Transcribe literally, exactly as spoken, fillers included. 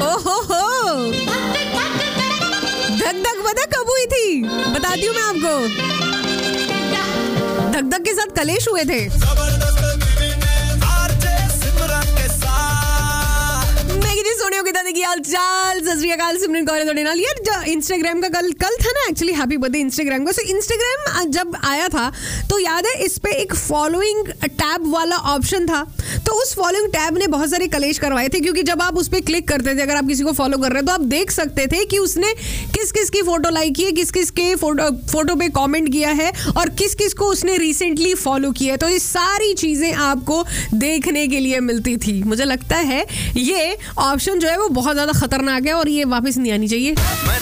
हो हो धक धक पता कब हुई थी, बताती हूँ मैं आपको। धक धक के साथ कलेश हुए थे। सिमरन कौर थोड़े नाल यार, इंस्टाग्राम का कल कल था ना एक्चुअली, हैप्पी बर्थडे इंस्टाग्राम को। सो इंस्टाग्राम जब आया था तो याद है इस पे एक फॉलोइंग टैब वाला ऑप्शन था, तो उस फॉलोइंग टैब ने बहुत सारे कलेश करवाए थे, क्योंकि जब आप उस पे क्लिक करते थे, अगर आप किसी को फॉलो कर रहे हैं तो आप देख सकते थे कि उसने किस किस की फोटो लाइक की है, किस किस के फोटो फोटो पे कॉमेंट किया है और किस किस को उसने रिसेंटली फॉलो किया है। तो ये सारी चीजें आपको देखने के लिए मिलती थी। मुझे लगता है ये ऑप्शन जो है वो बहुत ज्यादा खतरनाक है और ये वापस नहीं आनी चाहिए।